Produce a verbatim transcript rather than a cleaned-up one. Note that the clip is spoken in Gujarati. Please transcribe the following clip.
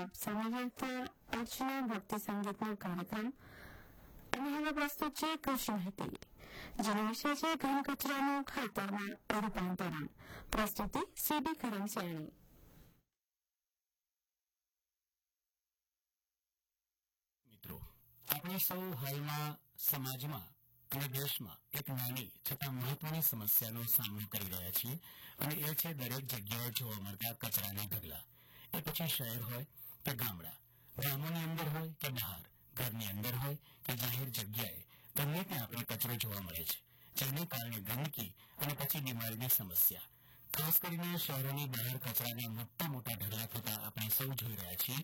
આપ સામાજિક અર્ચના ભક્તિ સંગીતનો કાર્યક્રમ અને હવે પ્રસ્તુત છે કૃષિ માહિતી, જેનો વિષય છે ઘન કચરાનું ખાતરમાં રૂપાંતરણ. પ્રસ્તુતિ સીડી કરમસિયાણી. મિત્રો, આપણે સૌ હાલમાં સમાજમાં અને દેશમાં એક નાની છતાં મહત્વની સમસ્યાનો સામનો કરી રહ્યા છીએ, અને એ છે દરેક જગ્યાએ જોવા મળતા કચરાના ઢગલા. એ પછી શહેર હોય કે ગામડા, ગામોની અંદર હોય કે બહાર, ઘરની અંદર હોય કે જાહેર જગ્યાએ, ગમે ત્યાં આપણે કચરો જોવા મળે છે, જેને કારણે ગંદકી અને પછી બીમારીની સમસ્યા. ખાસ કરીને શહેરોની બહાર કચરાના મોટા મોટા ઢગલા થતા આપણે સૌ જોઈ રહ્યા છીએ,